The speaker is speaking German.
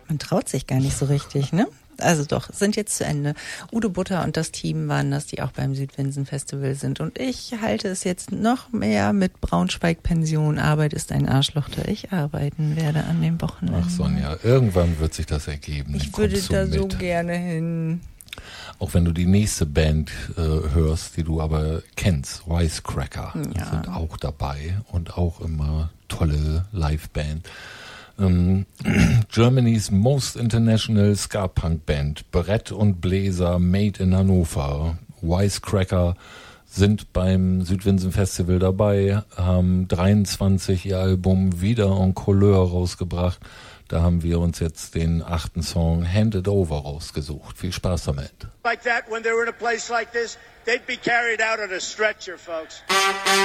Man traut sich gar nicht so richtig, ne? Also doch, sind jetzt zu Ende. Udo Butter und das Team waren das, die auch beim Südwinsen Festival sind. Und ich halte es jetzt noch mehr mit Braunschweig-Pension. Arbeit ist ein Arschloch, da ich arbeiten werde an dem Wochenende. Ach Sonja, irgendwann wird sich das ergeben. Ich würde da so gerne hin. Auch wenn du die nächste Band hörst, die du aber kennst, Wisecracker, sind auch dabei und auch immer tolle Liveband. Germany's Most International Ska-Punk-Band, Brett und Bläser, Made in Hannover. Wisecracker sind beim Südwinsen Festival dabei, haben 23 ihr Album Wieder en Couleur rausgebracht. Da haben wir uns jetzt den 8. Song Hand It Over rausgesucht. Viel Spaß damit. Like that, when they were in a place like this, they'd be carried out on a stretcher, folks.